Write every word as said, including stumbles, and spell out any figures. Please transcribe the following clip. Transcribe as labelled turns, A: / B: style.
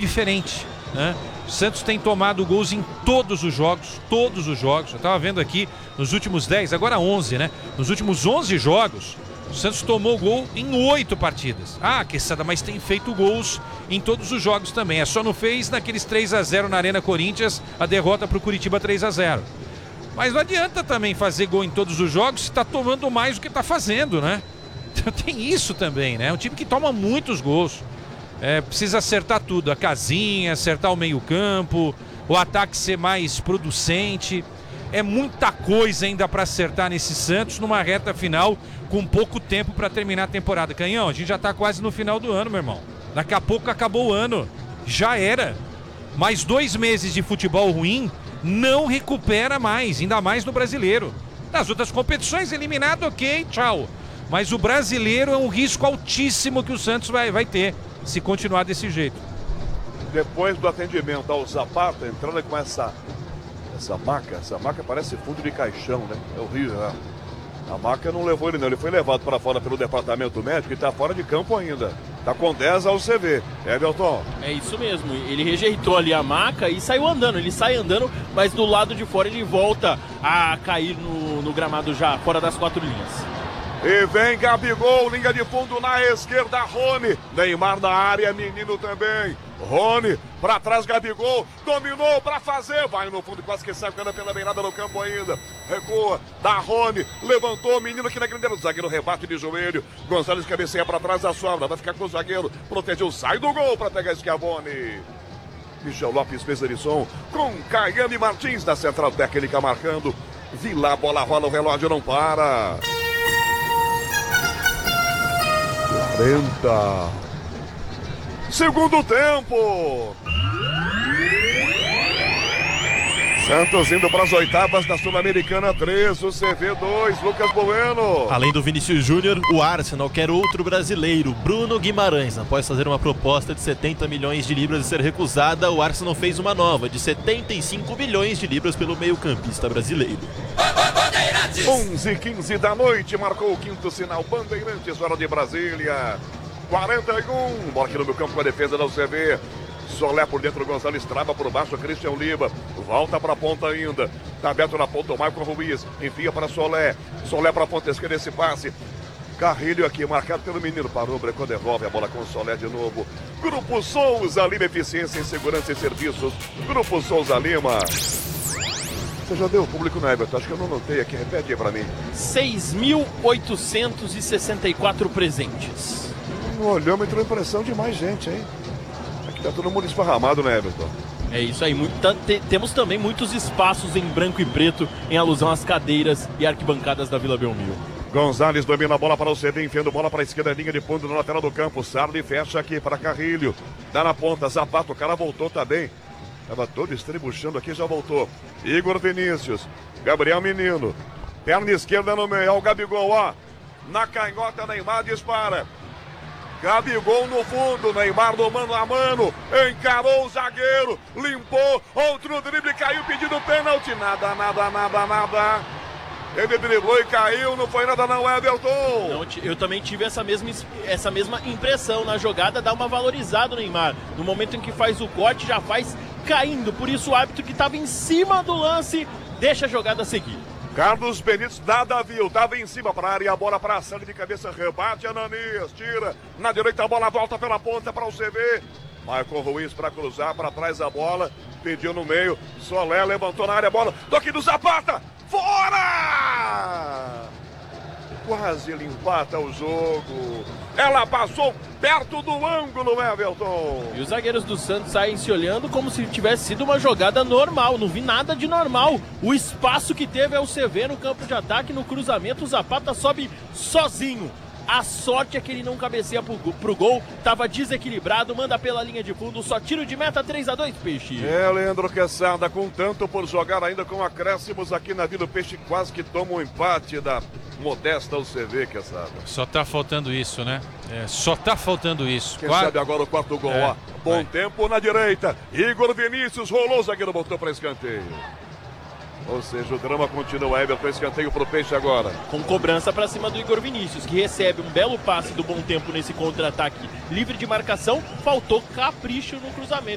A: diferente, né? O Santos tem tomado gols em todos os jogos, todos os jogos. Eu estava vendo aqui nos últimos dez, agora onze, né? Nos últimos onze jogos, o Santos tomou gol em oito partidas. Ah, Quesada, mas tem feito gols em todos os jogos também. É só não fez naqueles três a zero na Arena Corinthians, a derrota para o Curitiba três a zero. Mas não adianta também fazer gol em todos os jogos se está tomando mais do que está fazendo, né? Então tem isso também, né? É um time que toma muitos gols. É, precisa acertar tudo, a casinha, acertar o meio-campo, o ataque ser mais producente. É muita coisa ainda para acertar nesse Santos numa reta final com pouco tempo para terminar a temporada. Canhão, a gente já está quase no final do ano, meu irmão. Daqui a pouco acabou o ano. Já era. Mais dois meses de futebol ruim não recupera mais, ainda mais no brasileiro. Nas outras competições, eliminado, ok, tchau. Mas o brasileiro é um risco altíssimo que o Santos vai, vai ter se continuar desse jeito.
B: Depois do atendimento ao Zapata, entrando com essa, essa maca, essa maca parece fundo de caixão, né? É horrível, né? A maca não levou ele não, ele foi levado para fora pelo departamento médico e está fora de campo ainda. Está com dez ao C V. É, Belton?
C: É isso mesmo, ele rejeitou ali a maca e saiu andando, ele sai andando, mas do lado de fora ele volta a cair no, no gramado já, fora das quatro linhas.
B: E vem Gabigol, linha de fundo na esquerda, Rony. Neymar na área, menino também. Rony, pra trás Gabigol, dominou pra fazer. Vai no fundo, quase que sai pela beirada do campo ainda. Recua, dá Rony, levantou, menino aqui na grande área. Zagueiro rebate de joelho. Gonçalves cabeceia pra trás da sobra. Vai ficar com o zagueiro, protegeu, sai do gol pra pegar Schiavone. Michel Lopes, mesa de som, com Caiane Martins na central técnica marcando. Vila, bola rola, o relógio não para. quarenta. Segundo tempo. Santos indo para as oitavas da Sul-Americana três, o C V dois, Lucas Bueno.
D: Além do Vinícius Júnior, o Arsenal quer outro brasileiro, Bruno Guimarães. Após fazer uma proposta de setenta milhões de libras e ser recusada, o Arsenal fez uma nova de setenta e cinco milhões de libras pelo meio-campista brasileiro.
B: onze e quinze da noite, marcou o quinto sinal, Bandeirantes, hora de Brasília. quarenta e um, bola aqui no meio campo com a defesa da U C V. Solé por dentro, Gonçalves trava por baixo, Christian Lima, volta para a ponta ainda, tá aberto na ponta o Maicon Ruiz, enfia para Solé, Solé para a ponta esquerda, esse passe, Carrilho aqui, marcado pelo menino, parou, brecou, devolve a bola com o Solé de novo. Grupo Souza Lima, eficiência em segurança e serviços, Grupo Souza Lima. Você já deu o público no Everton? Acho que eu não notei aqui, repete aí para mim.
C: seis mil oitocentos e sessenta e quatro presentes.
B: No olhamos, entrou impressão de mais gente, hein? Aqui tá todo mundo esparramado, né, Everton?
C: É isso aí, muita, te, temos também muitos espaços em branco e preto em alusão às cadeiras e arquibancadas da Vila Belmiro.
B: Gonzalez domina a bola para o C D, enfiando bola para a esquerda, linha de fundo na lateral do campo. Sarli fecha aqui para Carrilho. Dá na ponta, Zapata, o cara voltou também. Tava todo estrebuchando aqui, já voltou. Igor Vinícius, Gabriel Menino. Perna esquerda no meio, ó o Gabigol, ó. Na canhota, Neymar dispara. Gabigol no fundo, Neymar no mano a mano, encarou o zagueiro, limpou, outro drible, caiu pedindo pênalti, nada, nada, nada, nada. Ele driblou e caiu, não foi nada não, Everton.
C: Não, eu também tive essa mesma, essa mesma impressão na jogada, dá uma valorizada no Neymar. No momento em que faz o corte, já faz caindo, por isso o árbitro que estava em cima do lance, deixa a jogada seguir.
B: Carlos Benítez nada viu, tava em cima para a área, a bola para a Sandra de cabeça, rebate Ananias, tira, na direita a bola volta pela ponta para o C V. Maicon Ruiz para cruzar, para trás a bola, pediu no meio, Solé levantou na área a bola, toque do Zapata, fora! Quase ele empata o jogo. Ela passou perto do ângulo, Everton.
C: E os zagueiros do Santos saem se olhando como se tivesse sido uma jogada normal. Não vi nada de normal. O espaço que teve é o C V no campo de ataque, no cruzamento. O Zapata sobe sozinho. A sorte é que ele não cabeceia pro, pro gol. Tava desequilibrado, manda pela linha de fundo. Só tiro de meta, três a dois, Peixe.
B: É, Leandro Quesada, com tanto por jogar ainda com acréscimos aqui na Vila, o Peixe quase que toma um empate da modesta U C V, Quesada.
A: Só tá faltando isso, né? É, só tá faltando isso.
B: Quem
A: Quatro...
B: sabe agora o quarto gol,
A: é,
B: ó. Bom
A: vai.
B: tempo na direita. Igor Vinícius rolou, o zagueiro botou para escanteio. Ou seja, o drama continua. Everton, escanteio pro Peixe agora.
C: Com cobrança para cima do Igor Vinícius, que recebe um belo passe do Bom Tempo nesse contra-ataque livre de marcação. Faltou capricho no cruzamento.